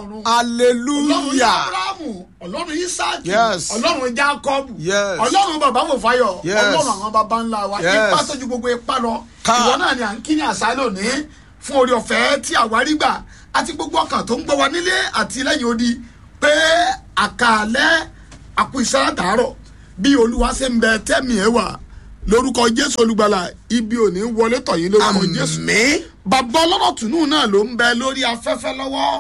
ọ̀run. hallelujah. Ọlọ́run Ábúráhámù, Ọlọ́run Ísáàkì, Yes. Ọlọ́run Jákọ́bù, Yes. Ọlọ́run bàbá Fòfáyọ̀, Yes. Ọlọ́run àwọn bàbá ńlá wa, Yes. ipa tó ju gbogbo ipa lọ. Ìwọ náà ni à ń kí ní àṣálẹ́ òní fún oore ọ̀fẹ́ tí àwa rí gbà àti gbogbo ọkàn tó ń gbọ́ wa nílé àti lẹ́yìn odi pé àkàlẹ́ àkú iṣẹ́ látàárọ̀ bí Olúwa ṣe ń bẹ tẹ́mi ẹ̀ wà lórúkọ Jésù olùgbàlà ibi òní wọlé tọ̀yìn lórúkọ Jésù. àmín. Bàbá ọlọ́rọ̀ tùnú náà ló ń bẹ lórí afẹ́fẹ́ lọ́wọ́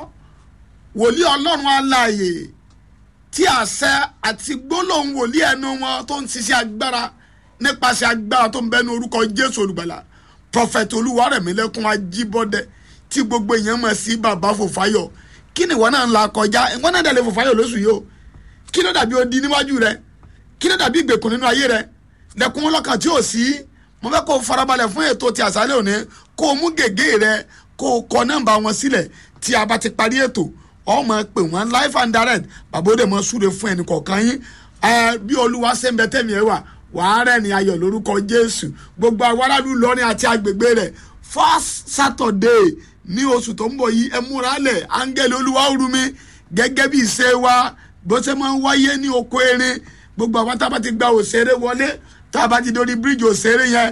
wòlíì ọlọ́run alààyè tí àṣẹ àti gbólóhùn wòlíì ẹnu wọn tó ń ṣiṣẹ́ agbára nípasẹ̀ agbára tó ń bẹ ní orúkọ Jésù olùgbàlà Prophet Olúwarẹ̀mílẹ́kún Ajíbọ́dẹ tí gbogbo èèyàn mọ̀ sí bàbá Fòfáyọ̀. Kí ni ìwọ náà ń la kọjá ìwọ náà dẹ̀ Fòfáyọ̀ lóṣù yìí o kí ló dàbí odi níwájú rẹ kí ló dàbí ìgbèkùn nínú ayé rẹ lẹ́kùn ọlọ́kàn tí ò sí mo fẹ́ kó o farabalẹ̀ fún ètò ti àṣálẹ́ òní kó o mú gègé rẹ kó o kọ nọ́mbà wọn sílẹ̀ tí a bá ti parí ètò ọ máa pè wọ́n live and direct bàbá òde mọ́ súre fún ẹnì kọ̀ọ̀kan yín bí Olúwa ṣe ń bẹ tẹ̀mí ẹ wà wàá rẹ̀ ní ayọ̀ lórúkọ Jésù gbogbo awárálú Ìlọrin àti agbègbè rẹ̀ first Saturday ní oṣù tó ń bọ̀ yìí ẹ múra lẹ̀ áńgẹ́lì Olúwa ó rú mi gẹ́gẹ́ bí ìṣe wa bó ṣe máa ń wáyé ní oko erin gbogbo àwọn tá a bá ti gba òṣèré wọlé tá a bá ti dórí bíríìjì òṣèré yẹn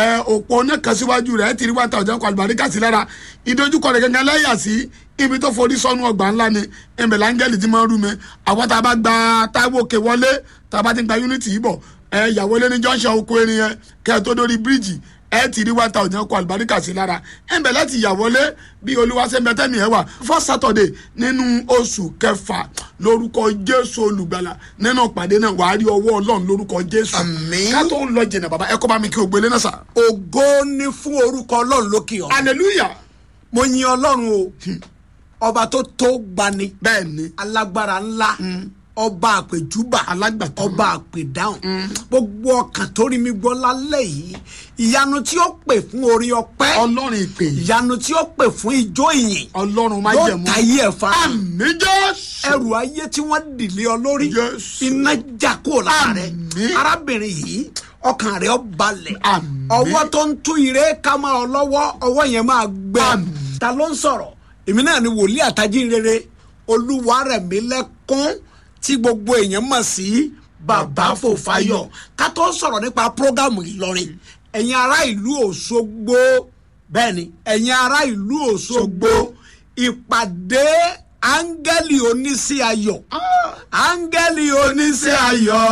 òpó náà kan síwájú rẹ̀ ti rí 1,000 kọ àlùbáríkà sí lára ìdojúkọ rẹ̀ gẹ́gẹ́ lẹ́yà sí ibi tó forí sọnù ọgbà ńlá ni ẹ̀mẹ̀lá áńgẹ́lì ti máa ń rú mi àwọn tá a bá gba Táíwò Òkè wọlé tá a bá ti gba unity yìí bọ̀ ìyàwó lé ní junction oko erin yẹn kẹ́ ẹ tó dórí bíríìjì ti rí 1,000 kọ àlùbáríkà sí lára ẹ̀mẹ̀ láti ìyàwọlé bí Olúwa ṣe ń bẹ tẹ́mi ẹ̀ wà first Saturday nínú oṣù kẹfà lórúkọ Jésù olùgbàlà nínú ìpàdé náà wàá rí ọwọ́ Ọlọ́run lórúkọ Jésù. àmín. ká tó ń lọ jìnnà bàbá ẹ kọ́ bá mi kí o gbélé náà sà. ògo ni fún orúkọ ọlọ́run lókè ọ̀run. hallelujah. mo yin ọlọ́run o ọba tó gbani bẹ́ẹ̀ ni alágbára ńlá ọba àpèjúbà alágbàtà ọba àpèdáhùn gbogbo ọkàn tó rí mi gbọ́ lálẹ́ yìí ìyanu tí ó pè fún orí ọpẹ́ Ọlọ́run ìpè ìyanu tí ó pè fún ijó ìyìn Ọlọ́run má yóò jẹ̀mú tayé ẹ̀ fa àmín Jésù ẹrù ayé tí wọ́n dìlé ọ lórí Jésù. iná já kúrò lára rẹ̀ Àmín. arábìnrin yìí ọkàn rẹ̀ ó balẹ̀ Àmín. ọwọ́ tó ń tú ire ká máa ọ lọ́wọ́ ọwọ́ yẹn máa gbẹ Àmín. ta ló ń sọ̀rọ̀ èmi náà ni wòlíì àtajínrere Olúwarẹ̀mílẹ́kún tí gbogbo èèyàn mọ̀ sí bàbá Fòfáyọ̀ ká tó sọ̀rọ̀ nípa prógámù Ìlọrin ẹ̀yin ará ìlú Òṣogbo bẹ́ẹ̀ ni ẹ̀yin ará ìlú Òṣogbo ìpàdé áńgẹ́lì oníṣẹ́ ayọ̀ áńgẹ́lì oníṣẹ́ ayọ̀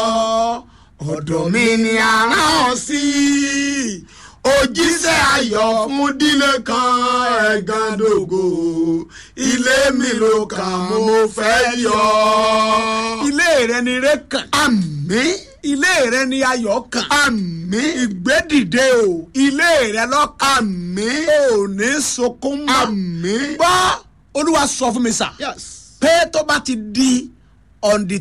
ọ̀dọ̀ mi ni a rán ọ sí òjíṣẹ́ ayọ̀ fún dílé kan ẹ̀gàndògò ilé mi ló kàn mo fẹ́ yọ. ilé rẹ ni ire kàn. àmín ilé rẹ ni ayọ̀ kàn. àmín ìgbédìde o ilé rẹ lọ́kàn. àmín ò ní sunkún mọ́. àmín. gbọ́ Olúwa sọ fún mi sà yes pé tó bá ti di on the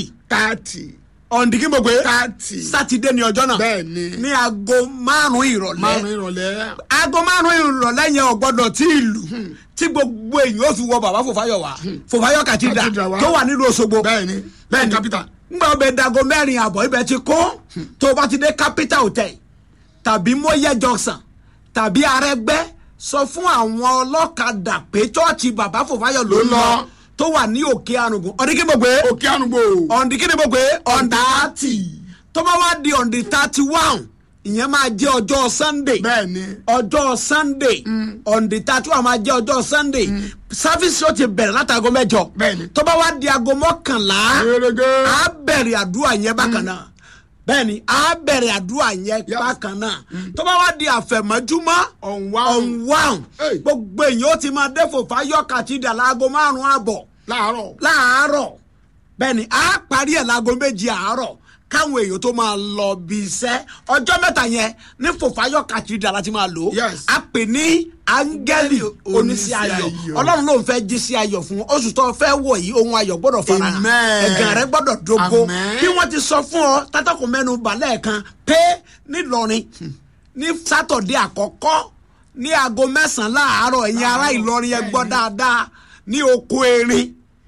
30 on the kí mo pé 30 sátidé ni ọjọ́ náà bẹ́ẹ̀ ni ní aago 5 ìrọ̀lẹ́ ìrọ̀lẹ́ aago 5 ìrọ̀lẹ́ yẹn ò gbọ́dọ̀ tí ìlú tí gbogbo èèyàn ó fi wọ bàbá Fòfáyọ̀ wá Fòfáyọ̀ Cathedral Cathedral wá. tó wà nílùú Òṣogbo bẹ́ẹ̀ ni bẹ́ẹ̀ ni capital ngbà ọbẹ̀ dago 4 àbọ̀ ibẹ̀ ti kún tó o bá ti dé Capital Hotel tàbí Moye Junction tàbí Arẹ́gbẹ́ sọ fún àwọn ọlọ́kadà pé chọ́ọ̀chì bàbá Fòfáyọ̀ ló ń lọ tó wà ní Òkè Àrùngún ọdún kí mo gbé Òkè Àrùngbò ọ̀ndì kí ni mo gbé on the 30 tó bá wá di on the 31 ìyẹn máa jẹ́ ọjọ́ Sunday bẹ́ẹ̀ ni ọjọ́ Sunday on the 31 máa jẹ́ ọjọ́ Sunday sáfíìsì ó ti bẹ̀rẹ̀ látago 8 bẹ́ẹ̀ ni tó bá wá di aago 11 gẹ́gẹ́ á bẹ̀rẹ̀ àdúrà yẹn bákan náà bẹ́ẹ̀ ni á bẹ̀rẹ̀ àdúrà yẹn bákan náà tó bá wá di àfẹ̀mọ́júmọ́ ọ̀nwáhùn Hey. gbogbo èèyàn ó ti máa dé Fòfáyọ̀ Cathedral láago 5 àbọ̀ láàárọ̀ bẹ́ẹ̀ ni á parí ẹ̀ láago 2 àárọ̀ káwọn èèyàn tó máa lọ bí iṣẹ́ ọjọ́ mẹ́ta yẹn ní Fòfáyọ̀ Cathedral láti máa lò Yes. á pè ní áńgẹ́lì oníṣẹ́ ayọ̀ Ọlọ́run ló ń fẹ́ jí sí ayọ̀ fún oṣù tó fẹ́ wọ̀ yìí ohun ayọ̀ gbọ́dọ̀ farahàn Amen. ẹ̀gàn rẹ gbọ́dọ̀ dógó Amen. bí wọ́n ti sọ fún ọ tátàkùn mẹ́nu balẹ̀ kan pé nílọrin ní sátọ̀dé àkọ́kọ́ ní aago 9 láàárọ̀ ẹ̀yin ará Ìlọrin ẹ gbọ́ dáadáa ní oko erin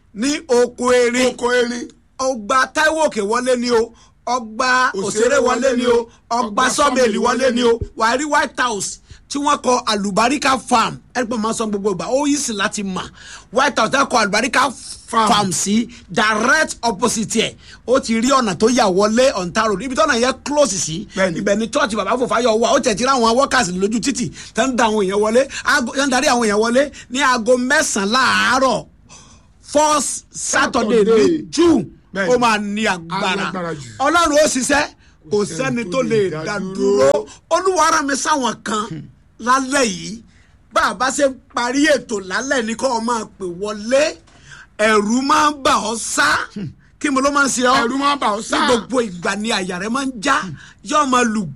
oko erin ọgbà Táíwò Òkè wọlé ni o ọgbà òṣèré wọlé ni o ọgbà sọ́mẹ̀lì wọlé ni o wàá rí White House tí wọ́n kọ àlùbáríkà farm ẹ̀rọ máa sọ gbogbo ìgbà ó yí sí láti mà White House kọ àlùbáríkà farm sí direct opposite ẹ̀ ó ti rí ọ̀nà tó yà wọlé Ontario ibi tọ́nà yẹn close sí ibẹ̀ ni church bàbá Fòfáyọ̀ wà ó tẹ̀ tí ra àwọn workers lójú títì tó ń da àwọn èèyàn wọlé tó ń darí àwọn èèyàn wọlé ní aago 9 láàárọ̀ first Saturday ní June ó máa ní agbára Ọlọ́run ó ṣiṣẹ́ kò sẹ́ni tó lè dá dúró Olúwa rán mi sáwọn kan lálẹ́ yìí bá a bá ṣe parí ètò lálẹ́ ní kó o máa pè wọlé ẹ̀rù máa ń bà ọ́ sá kí mo ló máa ń ṣe ọ́ ẹ̀rù máa ń bà ọ́ sá ní gbogbo ìgbà ni àyà rẹ máa ń já yóò máa lù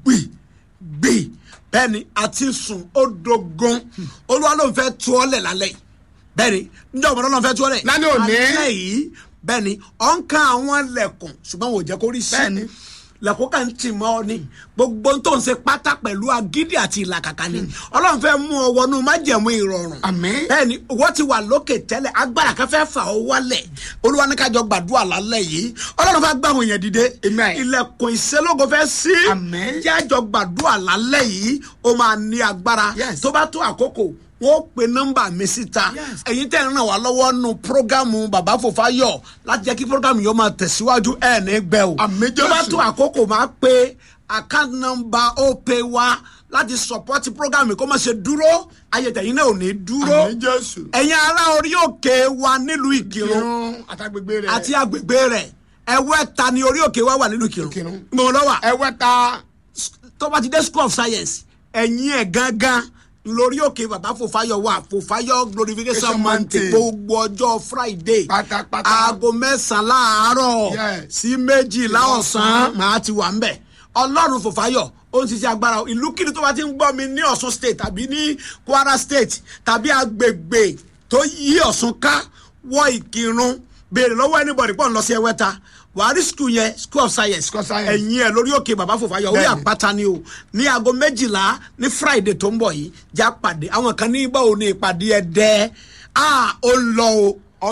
gbì bẹ́ẹ̀ni àti sùn ó dogun Olúwa ló ń fẹ́ tú ọ lẹ̀ lálẹ́ yìí bẹ́ẹ̀ni níjọ́ ọmọdé ló ń fẹ́ tú ọ lẹ̀ lálẹ́ òní lálẹ́ yìí bẹ́ẹ̀ni ọ̀ ń kan àwọn lẹ̀kùn ṣùgbọ́n wò jẹ́ kó rí sí bẹ́ẹ̀ni lẹ́kọ̀ọ́ kan tì mọ́ ọ ni gbogbo tó ń ṣe pátá pẹ̀lú agídí àti ìlàkàkà ni Ọlọ́run fẹ́ mú ọ wọnú májẹ̀mú ìrọ̀rùn àmín bẹ́ẹ̀ni wọ́n ti wà lókè tẹ́lẹ̀ agbára kan fẹ́ fà ọ́ wálẹ̀ Olúwa ní ká jọ gbàdúrà lálẹ́ yìí Ọlọ́run fẹ́ gbà àwọn èèyàn dìde ilẹ̀kùn ìṣelógo fẹ́ sí jẹ́ àjọ gbàdúrà lálẹ́ yìí ó máa ní agbára tó bá tó àkókò wọ́n pe nọ́mbà mi síta ẹ̀yin tẹ́ ń ràn wá lọ́wọ́ nù prógámù bàbá Fòfáyọ̀ láti jẹ́ kí prógámù yóò máa tẹ̀síwájú ẹ̀ ní gbẹ o tó bá tó àkókò máa pe account number ó pe wá láti support prógámù kó má ṣe dúró ayé tẹ̀yin náà ò ní dúró ẹ̀yin ará orí òkè wa nílùú Ìkìrun àti agbègbè rẹ̀ Ẹ̀wẹ́ta ni orí òkè wa wà nílùú Ìkìrun mo lọ wà Ẹ̀wẹ́ta tó bá ti dé School of Science ẹ̀yin ẹ̀ gángan lórí òkè bàbá Fòfáyọ̀ wà Fòfáyọ̀ glorification mountain gbogbo ọjọ́ Friday aago 9 láàárọ̀ sí 12 ọ̀sán màá ti wà ńbẹ̀ Ọlọ́run Fòfáyọ̀ ó ń ṣiṣẹ́ agbára ìlúkìlú tó bá ti ń gbọ́ mi ní Ọ̀ṣun state tàbí ní Kwara state tàbí agbègbè tó yí Ọ̀ṣun ká wọ Ìkìrun béèrè lọ́wọ́ anybody pọ̀ ń lọ sí Ẹ̀wẹ́ta wàhálì school yẹn School of Science ẹ̀yìn ẹ̀ lórí òkè bàbá Fòfáyọ̀ orí àpáta ni o ní aago 12 ní Friday tó ń bọ̀ yìí já pàdé àwọn kan ní báwo ni ìpàdé Ẹdẹ ó lọ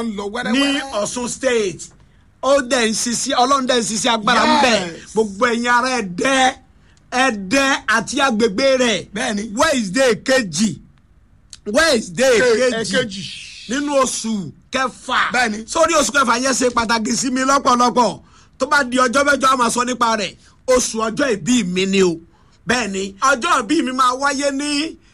ní Ọ̀ṣun state ó dẹ̀ ń ṣiṣẹ́ Ọlọ́run dẹ̀ ń ṣiṣẹ́ agbára ń bẹ̀ gbogbo ẹ̀yin ará Ẹdẹ àti agbègbè rẹ̀ Wednesday kejì nínú oṣù kẹfà sórí oṣù kẹfà yẹn ṣe pàtàkì sí mi lọ́pọ̀lọpọ̀ tó bá di ọjọ́ mẹ́jọ a máa sọ nípa rẹ̀ oṣù ọjọ́ ìbí mi ni o bẹ́ẹ̀ ni ọjọ́ ìbí mi máa wáyé ní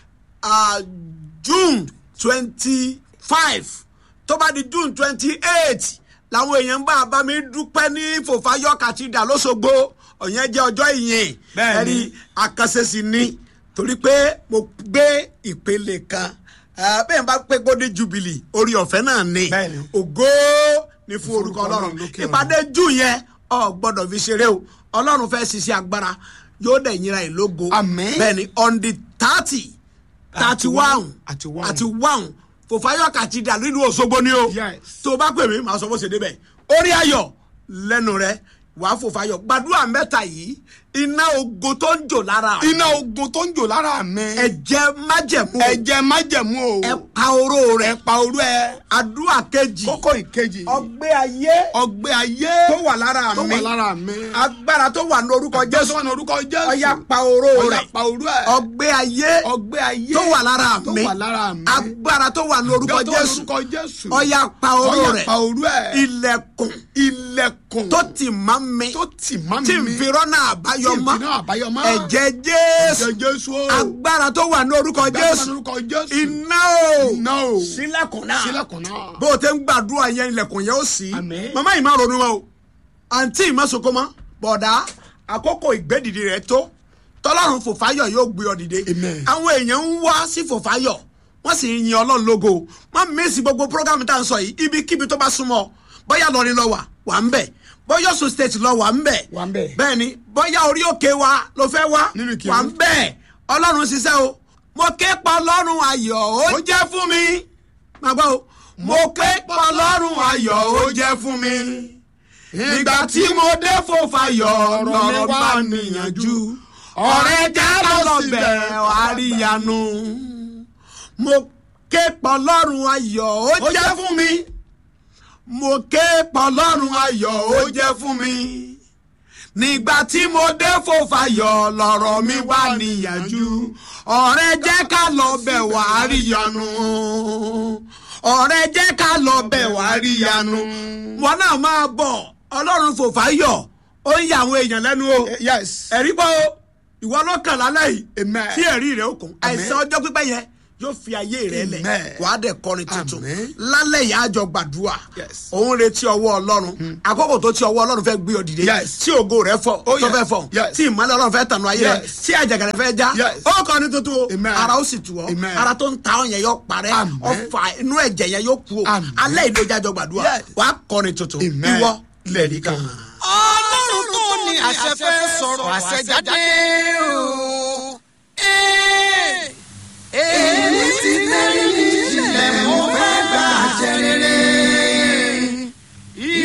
June 25 tó bá di June 28 làwọn èèyàn bá mi dúpẹ́ ní Fòfáyọ̀ Cathedral l'Óṣogbo ọ̀yẹn jẹ́ ọjọ́ ìyìn ẹ̀rí àkànṣe sí ni torí pé mo gbé ìpele kan bẹ́ẹ̀ bá pé Golden Jubilee orí ọ̀fẹ́ náà ni ògo ni fún orúkọ Ọlọ́run ìpàdé jù yẹn ọ gbọ́dọ̀ fi ṣeré o Ọlọ́run fẹ́ ṣiṣẹ́ agbára yóò dẹ̀ yíra ẹ̀ lógo bẹ́ẹ̀ ni on the 31 Fòfáyọ̀ Cathedral nílùú Òṣogbo ni o tó bá pè mí màá sọ bó ṣe débẹ̀ orí ayọ̀ lẹ́nu rẹ̀ wàá Fòfáyọ̀ gbàdúrà mẹ́ta yìí iná ogun tó ń jò lára mi. iná ogun tó ń jò lára mi. ẹ̀jẹ̀ májẹ̀mú. ẹ̀jẹ̀ májẹ̀mú o. ẹ pa oró rẹ̀. ẹ pa oró ẹ. àdúrà kejì. kókó ìkejì. ọgbẹ́ ayé. ọgbẹ́ ayé. tó wà lára mi. tó wà lára mi. agbára tó wà ní orúkọ Jésù. tó wà ní orúkọ Jésù. ọya pa oró rẹ̀. ọya pa oró ẹ. ọgbẹ́ ayé. ọgbẹ́ ayé. tó wà lára mi. tó wà lára mi. agbára tó wà ní orúkọ Jésù. ọya pa oró rẹ̀. ọya pa oró ẹ. ilẹ̀kùn. tó tì má mi. tó tì má mi. tí n fi rọ́nà àbáyọ mọ́. ẹ̀jẹ̀ Jésù agbára tó wà ní orúkọ Jésù iná o sílẹ̀kùn náà bó o tẹ́ ń gbàdúrà yẹn ilẹ̀kùn yẹn ó sí màmá yìí má ronú wọn o àǹtí yìí má sọkó mọ́ bọ̀dá àkókò ìgbédìde rẹ̀ tó tọ́lọ́run Fòfáyọ̀ yóò gbé ọ dìde àwọn èèyàn ń wá sí Fòfáyọ̀ wọ́n sì ń yin Ọlọ́run lógo má mèsì gbogbo prógámù tá à ń sọ yìí ibikíbi tó bá súnmọ́ bóyá lọ́rin lọ wà ń bẹ̀ bóyá Ọ̀ṣun state lọ wà ń bẹ̀ bẹ́ẹ̀ ni bóyá orí òkè wa ló fẹ́ wá wà ń bẹ̀ Ọlọ́run ṣiṣẹ́ o mo ké pa Ọlọ́run ayọ̀ ó jẹ́ fún mi máa gbọ́ o mo ké pa Ọlọ́run ayọ̀ ó jẹ́ fún mi nígbà tí mo dé Fòfáyọ̀ ọ̀rọ̀ bá níyànjú ọ̀rẹ́ já lọ bẹ̀ àríyànú mo ké pa Ọlọ́run ayọ̀ ó jẹ́ fún mi mo ké pa Ọlọ́run ayọ̀ ó jẹ́ fún mi nígbà tí mo dé Fòfayọ̀ lọ̀rọ̀ mi wá níyànjú ọ̀rẹ́ jẹ́ ká lọ bẹ̀ wá rí yanu ọ̀rẹ́ jẹ́ ká lọ bẹ̀ wá rí yanu wọn náà máa bọ̀ Ọlọ́run Fòfayọ̀ ó ń yà àwọn èèyàn lẹ́nu o ẹ̀rí bọ́ o ìwọ lọ́kàn lálẹ́ yìí tí ẹ̀rí rẹ̀ ó kún àìsàn ọjọ́ pípẹ́ yẹn yóò fi ayé rẹ̀ lẹ̀ wàá dẹ̀ kọrin tuntun lálẹ́ yìí àjọ gbàdúrà òun retí ọwọ́ Ọlọ́run àkókò tó ti ọwọ́ Ọlọ́run fẹ́ gbé ọ dìde tí ògo rẹ̀ fọ́ tó fẹ́ fọ́ tí ìmọ́lẹ̀ Ọlọ́run fẹ́ tànú ayé rẹ̀ tí àjàgà rẹ̀ fẹ́ já ó kọrin tuntun o ara ó sì tù ọ́ ara tó ń ta ọ yẹn yóò parẹ́ ọfà inú ẹ̀jẹ̀ yẹn yóò kú o alẹ́ ìdójà àjọ gbàdúrà wàá kọrin tuntun ìwọ lẹ́ẹ̀rí kan. Ọlọ́run tó ní àṣẹ fẹ́ sọ̀rọ̀ àṣẹ jáde o.